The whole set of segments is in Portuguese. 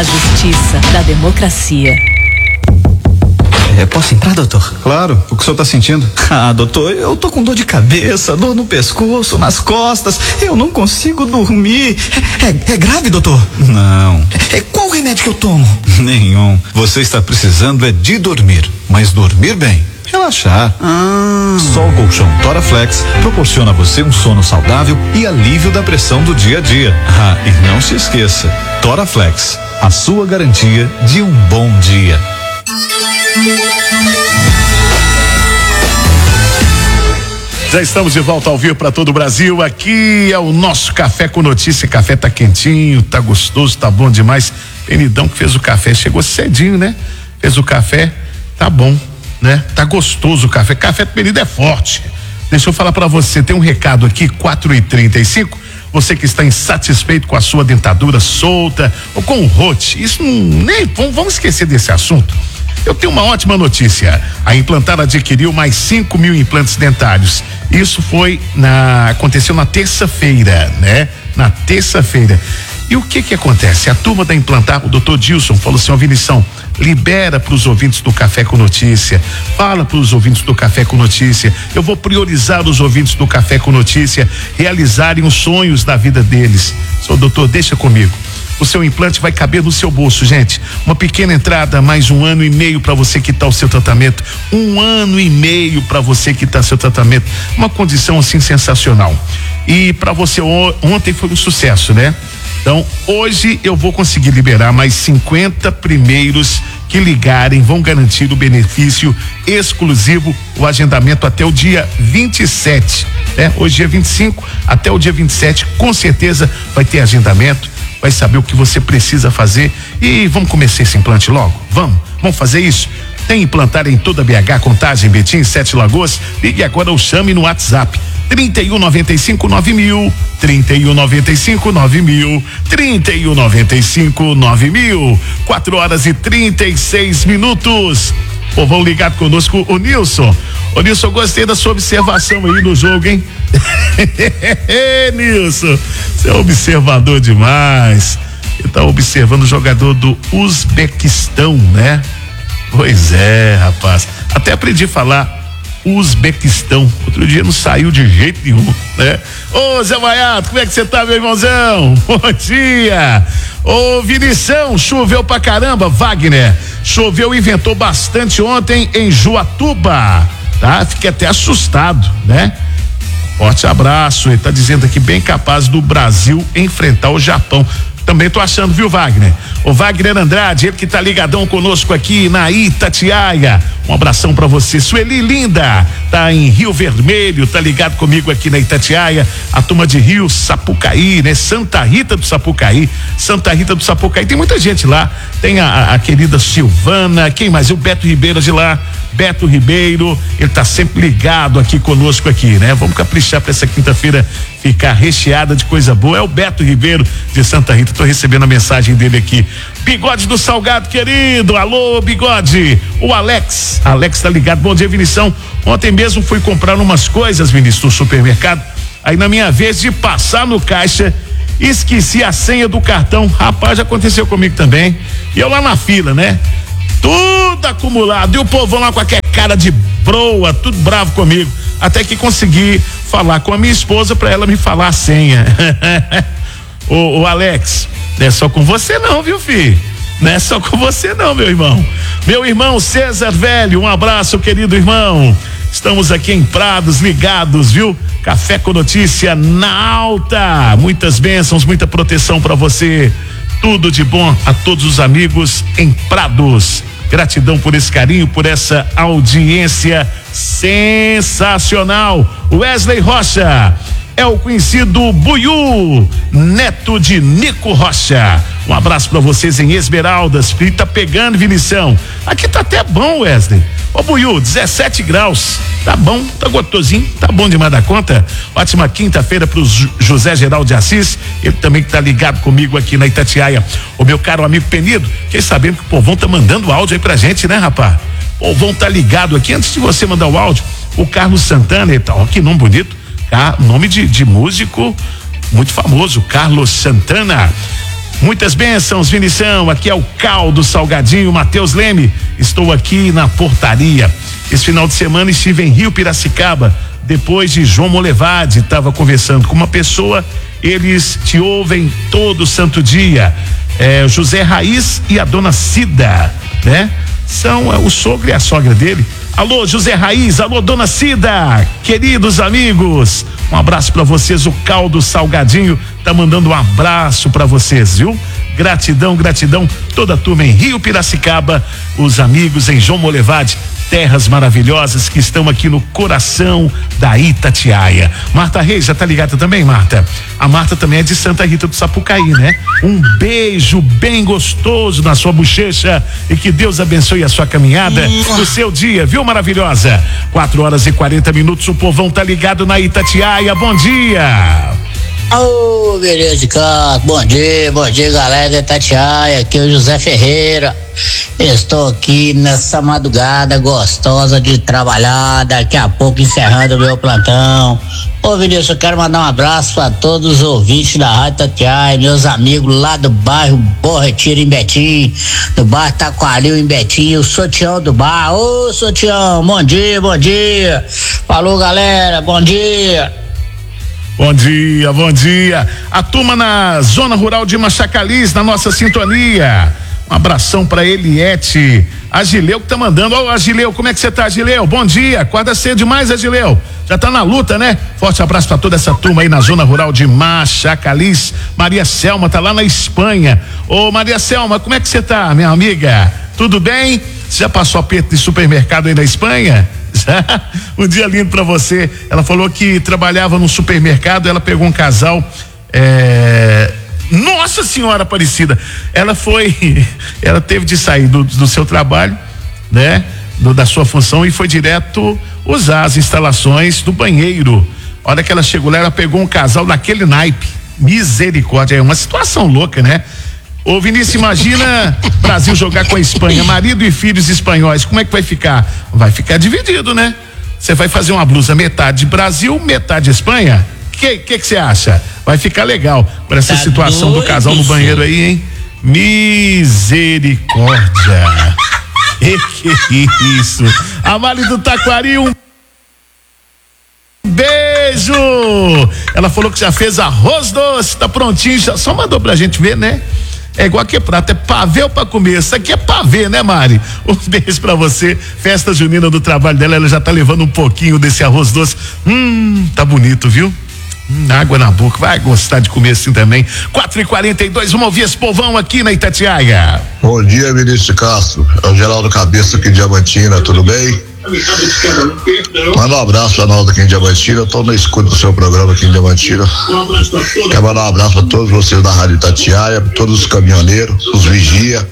A justiça da democracia. Posso entrar, doutor? Claro, o que o senhor tá sentindo? Doutor, eu tô com dor de cabeça, dor no pescoço, nas costas, eu não consigo dormir. É grave, doutor? Não. Qual remédio que eu tomo? Nenhum. Você está precisando é de dormir, mas dormir bem. Relaxar. Só o colchão Toraflex proporciona a você um sono saudável e alívio da pressão do dia a dia. E não se esqueça, Toraflex, a sua garantia de um bom dia. Já estamos de volta ao vivo para todo o Brasil. Aqui é o nosso Café com Notícia. Café tá quentinho, tá gostoso, tá bom demais. Penidão que fez o café, chegou cedinho, né? Fez o café, tá bom, né? Tá gostoso o café. Café do Penido é forte. Deixa eu falar para você, tem um recado aqui, 4h35. Você que está insatisfeito com a sua dentadura solta ou com o rote, isso vamos esquecer desse assunto. Eu tenho uma ótima notícia. A Implantar adquiriu mais 5.000 implantes dentários. Isso aconteceu na terça-feira, né? Na terça-feira. E o que acontece? A turma da Implantar, o doutor Dilson falou assim: Vinição, libera para os ouvintes do Café com Notícia, fala para os ouvintes do Café com Notícia, eu vou priorizar os ouvintes do Café com Notícia realizarem os sonhos da vida deles. Sou doutor, deixa comigo. O seu implante vai caber no seu bolso, gente. Uma pequena entrada, mais 1 ano e meio para você quitar o seu tratamento. 1 ano e meio para você quitar seu tratamento. Uma condição assim sensacional. E para você, ontem foi um sucesso, né? Então, hoje eu vou conseguir liberar mais 50 primeiros que ligarem, vão garantir o benefício exclusivo, o agendamento até o dia 27, né? Hoje dia 25, até o dia 27, com certeza vai ter agendamento. Vai saber o que você precisa fazer e vamos começar esse implante logo? Vamos fazer isso? Tem Implantar em toda BH, Contagem, Betim, 7 Lagoas. Ligue agora ou chame no WhatsApp 3195-9000, 3195-9000, 3195-9000. 4h36. Vão ligar conosco, o Nilson. Ô Nilson, eu gostei da sua observação aí no jogo, hein? Nilson, você é observador demais. Ele tá observando o jogador do Uzbequistão, né? Pois é, rapaz. Até aprendi a falar Uzbequistão. Outro dia não saiu de jeito nenhum, né? Ô Zé Maiato, como é que você tá, meu irmãozão? Bom dia. Ô Vinição, choveu pra caramba, Wagner. Choveu e ventou bastante ontem em Juatuba, tá? Fiquei até assustado, né? Forte abraço. Ele tá dizendo aqui, bem capaz do Brasil enfrentar o Japão. Também tô achando, viu, Wagner? O Wagner Andrade, ele que tá ligadão conosco aqui na Itatiaia. Um abração pra você. Sueli Linda, tá em Rio Vermelho, tá ligado comigo aqui na Itatiaia. A turma de Rio, Sapucaí, né? Santa Rita do Sapucaí. Tem muita gente lá. Tem a querida Silvana, quem mais? O Beto Ribeiro de lá. Beto Ribeiro, ele tá sempre ligado aqui conosco aqui, né? Vamos caprichar pra essa quinta-feira ficar recheada de coisa boa. É o Beto Ribeiro de Santa Rita, tô recebendo a mensagem dele aqui. Bigode do Salgado, querido, alô Bigode. O Alex tá ligado. Bom dia, Vinição. Ontem mesmo fui comprar umas coisas, Vinícius, no supermercado. Aí na minha vez de passar no caixa, esqueci a senha do cartão. Rapaz, já aconteceu comigo também. E eu lá na fila, né? Tudo acumulado, e o povão lá com aquela cara de broa, tudo bravo comigo, até que consegui falar com a minha esposa para ela me falar a senha. Ô Alex, não é só com você não, viu, filho? Não é só com você não, meu irmão. Meu irmão César Velho, um abraço, querido irmão. Estamos aqui em Prados, ligados, viu? Café com Notícia na alta. Muitas bênçãos, muita proteção para você. Tudo de bom a todos os amigos em Prados. Gratidão por esse carinho, por essa audiência sensacional. Wesley Rocha é o conhecido Buiú, neto de Nico Rocha. Um abraço pra vocês em Esmeraldas. Frio tá pegando, Vinição. Aqui tá até bom, Wesley. Ô Buiú, 17 graus. Tá bom, tá gostosinho, tá bom demais da conta. Ótima quinta-feira pro José Geraldo de Assis, ele também que tá ligado comigo aqui na Itatiaia. O meu caro amigo Penido, fiquei sabendo que o povão tá mandando áudio aí pra gente, né, rapaz? O povão tá ligado aqui. Antes de você mandar o áudio, o Carlos Santana e tal, que nome bonito, nome de músico muito famoso, Carlos Santana. Muitas bênçãos, Vinição. Aqui é o Caldo Salgadinho, Matheus Leme. Estou aqui na portaria. Esse final de semana estive em Rio Piracicaba, depois de João Molevade. Estava conversando com uma pessoa, eles te ouvem todo santo dia. O José Raiz e a dona Cida, né? São o sogro e a sogra dele. Alô, José Raiz, alô, dona Cida, queridos amigos, um abraço para vocês. O Caldo Salgadinho tá mandando um abraço para vocês, viu? Gratidão, gratidão, toda a turma em Rio Piracicaba, os amigos em João Molevade, terras maravilhosas que estão aqui no coração da Itatiaia. Marta Reis, já tá ligada também, Marta? A Marta também é de Santa Rita do Sapucaí, né? Um beijo bem gostoso na sua bochecha e que Deus abençoe a sua caminhada, o seu dia, viu, maravilhosa? 4h40, o povão tá ligado na Itatiaia. Bom dia! Ô, beleza de canto, bom dia galera da Itatiaia, aqui é o José Ferreira. Estou aqui nessa madrugada gostosa de trabalhar, daqui a pouco encerrando o meu plantão. Ô Vinícius, eu quero mandar um abraço para todos os ouvintes da Rádio Itatiaia, meus amigos lá do bairro Bom Retiro em Betim, do bairro Taquaril em Betim, o Sotião do bar. Ô Sotião, bom dia. Falou galera, bom dia. Bom dia. A turma na zona rural de Machacalis, na nossa sintonia. Um abração pra Eliette. Agileu que tá mandando. Ô, Agileu, como é que você tá, Agileu? Bom dia. Acorda cedo demais, Agileu. Já tá na luta, né? Forte abraço pra toda essa turma aí na zona rural de Machacalis. Maria Selma tá lá na Espanha. Ô, Maria Selma, como é que você tá, minha amiga? Tudo bem? Você já passou aperto de supermercado aí na Espanha? Um dia lindo pra você. Ela falou que trabalhava num supermercado, ela pegou um casal, Nossa Senhora Aparecida, ela teve de sair do seu trabalho, né? Da sua função e foi direto usar as instalações do banheiro. A hora que ela chegou lá, ela pegou um casal daquele naipe. Misericórdia, é uma situação louca, né? Ô Vinícius, imagina Brasil jogar com a Espanha, marido e filhos espanhóis, como é que vai ficar? Vai ficar dividido, né? Você vai fazer uma blusa metade Brasil, metade Espanha? Que você acha? Vai ficar legal por essa situação do casal no banheiro aí, hein? Misericórdia. Que isso? A Mali do Taquari, um beijo. Ela falou que já fez arroz doce, tá prontinho, só mandou pra gente ver, né? É igual que prato, é pavê ou pra comer? Isso aqui é pavê, né, Mari? Um beijo pra você. Festa junina do trabalho dela, ela já tá levando um pouquinho desse arroz doce. Tá bonito, viu? Água na boca, vai gostar de comer assim também. 4h42, vamos ouvir esse povão aqui na Itatiaia. Bom dia, Vinícius Castro. É o Geraldo Cabeça aqui de Diamantina, tudo bem? Manda um abraço pra nós aqui em Diamantina. Eu tô na escuta do seu programa aqui em Diamantina. Quero mandar um abraço pra todos vocês da Rádio Itatiaia, todos os caminhoneiros, os vigia.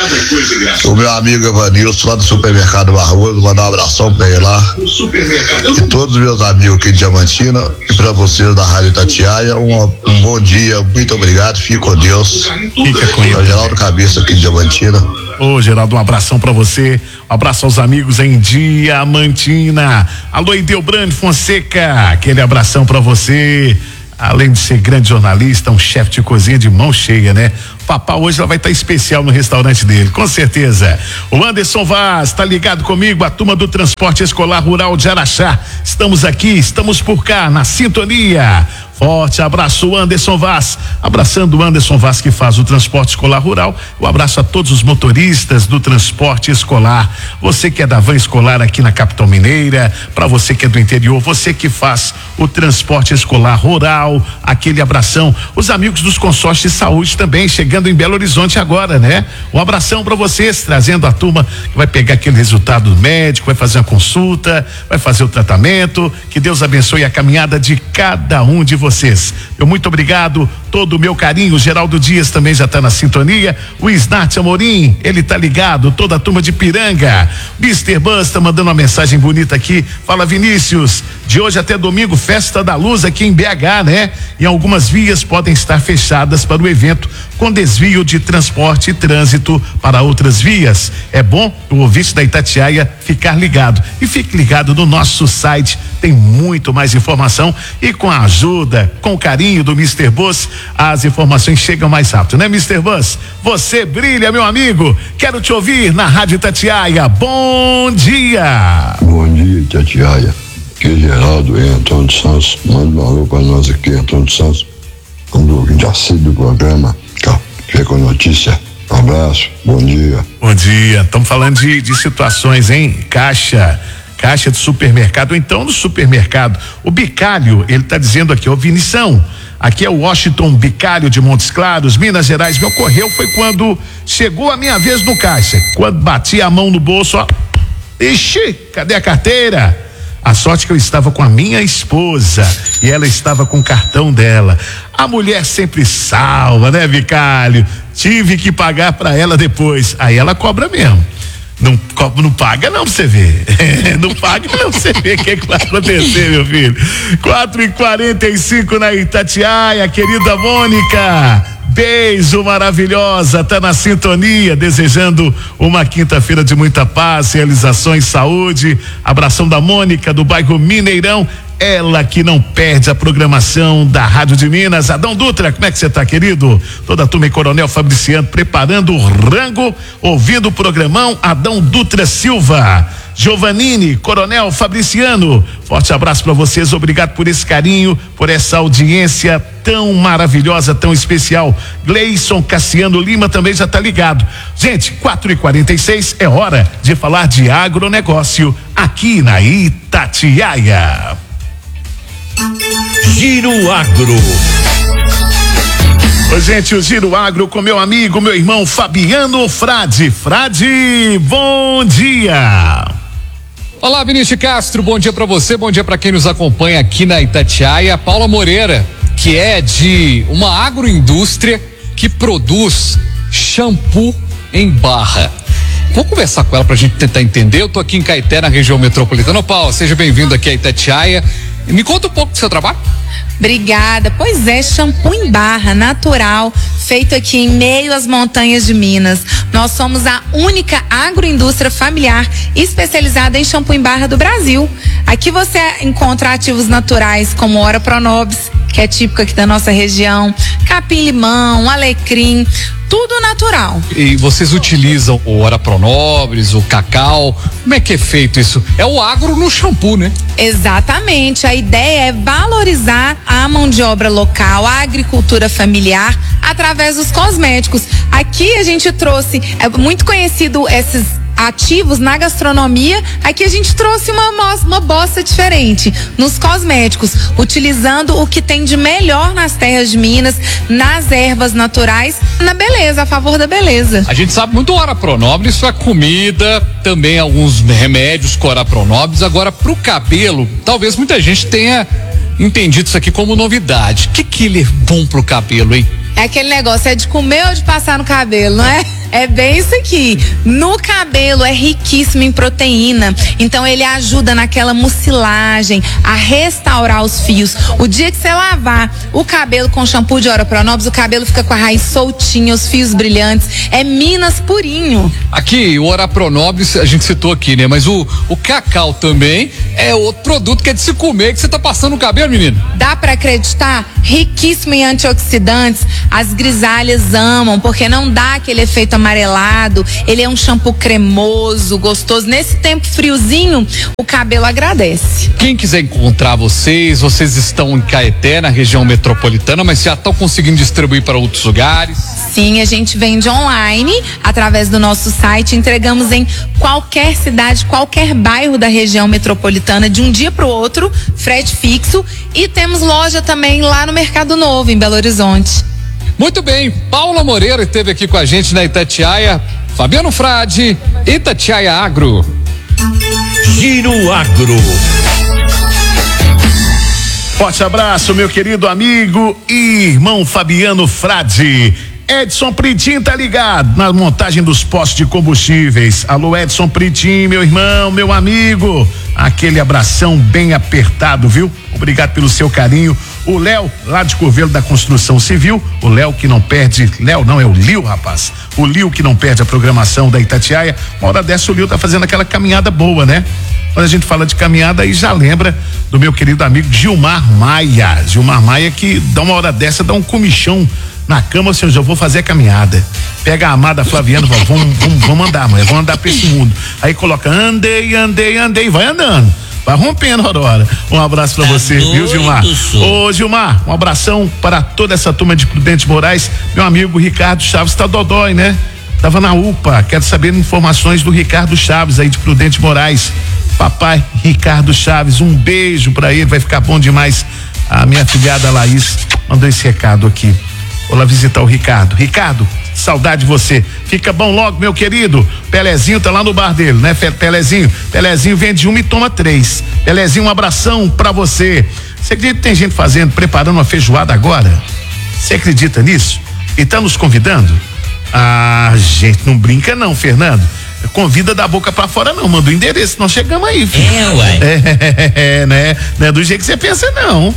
O meu amigo Evanilson lá do supermercado Barroso, mandar um abração pra ele lá. E todos os meus amigos aqui de Diamantina e pra vocês da Rádio Itatiaia, um bom dia, muito obrigado, fique com Deus. Fica com ele. É o Geraldo Cabeça aqui de Diamantina. Ô Geraldo, um abração pra você, um abraço aos amigos em Diamantina. Alô, Idelbrande Fonseca, aquele abração pra você. Além de ser grande jornalista, um chefe de cozinha de mão cheia, né? Papá hoje ela vai estar especial no restaurante dele, com certeza. O Anderson Vaz tá ligado comigo, a turma do Transporte Escolar Rural de Araxá. Estamos aqui, estamos por cá, na sintonia. Forte abraço, Anderson Vaz. Abraçando o Anderson Vaz, que faz o transporte escolar rural. Um abraço a todos os motoristas do transporte escolar. Você que é da van escolar aqui na capital mineira, para você que é do interior, você que faz o transporte escolar rural, aquele abração. Os amigos dos consórcios de saúde também, chegando em Belo Horizonte agora, né? Um abração para vocês, trazendo a turma que vai pegar aquele resultado do médico, vai fazer uma consulta, vai fazer o tratamento. Que Deus abençoe a caminhada de cada um de vocês. Eu muito obrigado, todo o meu carinho. O Geraldo Dias também já está na sintonia. O Snart Amorim, ele tá ligado, toda a turma de Piranga. Mr. Bus tá mandando uma mensagem bonita aqui. Fala, Vinícius, De hoje até domingo, Festa da Luz aqui em BH, né? E algumas vias podem estar fechadas para o evento, com desvio de transporte e trânsito para outras vias. É bom o ouvinte da Itatiaia ficar ligado. E fique ligado no nosso site, tem muito mais informação e com a ajuda, com o carinho do Mr. Bus, as informações chegam mais rápido, né, Mr. Bus? Você brilha, meu amigo. Quero te ouvir na Rádio Itatiaia. Bom dia. Bom dia, Itatiaia. Aqui é Geraldo e Antônio Santos. Manda um alô para nós aqui, Antônio Santos. Um ouvinte assíduo do programa. Fica com a notícia. Um abraço, bom dia. Bom dia. Estamos falando de situações, hein? Caixa de supermercado, ou então no supermercado. O Bicalho, ele tá dizendo aqui, ô Vinição, aqui é o Washington Bicalho de Montes Claros, Minas Gerais. Me ocorreu foi quando chegou a minha vez no caixa. Quando bati a mão no bolso, ó. Ixi, cadê a carteira? A sorte que eu estava com a minha esposa e ela estava com o cartão dela. A mulher sempre salva, né, Bicalho? Tive que pagar para ela depois. Aí ela cobra mesmo. Não paga não pra você ver. Não paga não pra você ver o que vai acontecer, meu filho. 4h45 na Itatiaia, querida Mônica. Beijo maravilhosa, tá na sintonia, desejando uma quinta-feira de muita paz, realizações, saúde. Abração da Mônica do bairro Mineirão, ela que não perde a programação da Rádio de Minas. Adão Dutra, como é que você tá, querido? Toda a turma em Coronel Fabriciano preparando o rango, ouvindo o programão. Adão Dutra Silva, Giovannini, Coronel Fabriciano, forte abraço para vocês, obrigado por esse carinho, por essa audiência tão maravilhosa, tão especial. Gleison Cassiano Lima também já tá ligado. Gente, 4h46 é hora de falar de agronegócio aqui na Itatiaia. Giro Agro. Ô, gente, o Giro Agro com meu amigo, meu irmão Fabiano Frade. Frade, bom dia. Olá, Vinícius Castro, bom dia pra você, bom dia pra quem nos acompanha aqui na Itatiaia. Paula Moreira, que é de uma agroindústria que produz shampoo em barra. Vou conversar com ela pra gente tentar entender. Eu tô aqui em Caeté, na região metropolitana. Ô, Paula, seja bem-vindo aqui à Itatiaia. Me conta um pouco do seu trabalho. Obrigada. Pois é, shampoo em barra, natural, feito aqui em meio às montanhas de Minas. Nós somos a única agroindústria familiar especializada em shampoo em barra do Brasil. Aqui você encontra ativos naturais como Ora Pronobis, que é típico aqui da nossa região, capim-limão, alecrim, tudo natural. E vocês utilizam o Ora Pronobis, o cacau, como é que é feito isso? É o agro no shampoo, né? Exatamente, a ideia é valorizar a mão de obra local, a agricultura familiar, através dos cosméticos. Aqui a gente trouxe, é muito conhecido esses ativos na gastronomia. Aqui a gente trouxe uma bossa diferente nos cosméticos, utilizando o que tem de melhor nas terras de Minas, nas ervas naturais, na beleza, a favor da beleza. A gente sabe muito do Ora Pronobis, isso é comida, também alguns remédios com Ora Pronobis. Agora, pro cabelo, talvez muita gente tenha entendido isso aqui como novidade. O que ele é bom pro cabelo, hein? É aquele negócio, é de comer ou de passar no cabelo, não é? É bem isso aqui. No cabelo é riquíssimo em proteína, então ele ajuda naquela mucilagem, a restaurar os fios. O dia que você lavar o cabelo com shampoo de Ora Pronobis, o cabelo fica com a raiz soltinha, os fios brilhantes. É Minas purinho. Aqui, o Ora Pronobis, a gente citou aqui, né? Mas o cacau também é outro produto que é de se comer, que você tá passando no cabelo, menino. Dá pra acreditar? Riquíssimo em antioxidantes. As grisalhas amam, porque não dá aquele efeito amarelado. Ele é um shampoo cremoso, gostoso. Nesse tempo friozinho, o cabelo agradece. Quem quiser encontrar vocês estão em Caeté, na região metropolitana, mas já estão conseguindo distribuir para outros lugares? Sim, a gente vende online, através do nosso site. Entregamos em qualquer cidade, qualquer bairro da região metropolitana, de um dia para o outro, frete fixo. E temos loja também lá no Mercado Novo, em Belo Horizonte. Muito bem, Paula Moreira esteve aqui com a gente na Itatiaia. Fabiano Frade, Itatiaia Agro. Giro Agro. Forte abraço, meu querido amigo e irmão Fabiano Frade. Edson Pritim tá ligado na montagem dos postos de combustíveis. Alô, Edson Pritim, meu irmão, meu amigo. Aquele abração bem apertado, viu? Obrigado pelo seu carinho. O Léo, lá de Curvelo da Construção Civil, o Léo que não perde, Léo não, é o Lio, rapaz. O Lio que não perde a programação da Itatiaia. Uma hora dessa o Lio tá fazendo aquela caminhada boa, né? Quando a gente fala de caminhada, aí já lembra do meu querido amigo Gilmar Maia. Gilmar Maia que dá uma hora dessa, dá um comichão na cama, assim, eu já vou fazer a caminhada. Pega a amada Flaviana, vamos andar, mãe, vamos andar pra esse mundo. Aí coloca, andei, vai andando. Vai rompendo, Aurora. Um abraço pra você, viu, Gilmar? Ô, Gilmar, um abração para toda essa turma de Prudente Moraes. Meu amigo Ricardo Chaves tá dodói, né? Tava na UPA, quero saber informações do Ricardo Chaves aí de Prudente Moraes. Papai Ricardo Chaves, um beijo pra ele, vai ficar bom demais. A minha filhada Laís mandou esse recado aqui. Vou lá visitar o Ricardo. Ricardo, saudade de você. Fica bom logo, meu querido. Pelezinho tá lá no bar dele, né, Pelezinho vende uma e toma 3. Pelezinho, um abração pra você. Você acredita que tem gente preparando uma feijoada agora? Você acredita nisso? E tá nos convidando? Ah, gente, não brinca não, Fernando. Convida da boca pra fora não, manda o endereço, nós chegamos aí, filho. Ué. Né? Não é do jeito que você pensa não.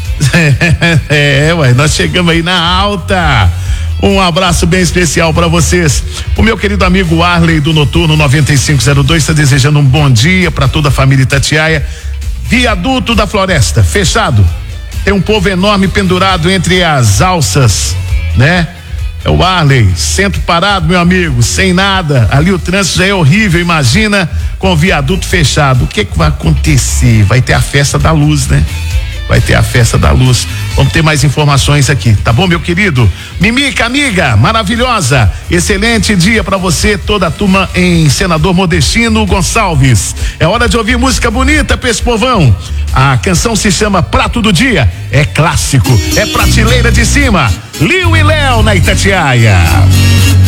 Ué, nós chegamos aí na alta. Um abraço bem especial pra vocês. O meu querido amigo Arley do Noturno 9502 está desejando um bom dia pra toda a família Itatiaia. Viaduto da Floresta, fechado. Tem um povo enorme pendurado entre as alças, né? É o Arley, centro parado, meu amigo, sem nada. Ali o trânsito já é horrível, imagina com o viaduto fechado. O que vai acontecer? Vai ter a festa da luz, né? Vai ter a festa da luz. Vamos ter mais informações aqui, tá bom, meu querido? Mimica, amiga, maravilhosa. Excelente dia pra você, toda a turma em Senador Modestino Gonçalves. É hora de ouvir música bonita pra esse povão. A canção se chama Prato do Dia. É clássico, é prateleira de cima. Liu e Léo na Itatiaia.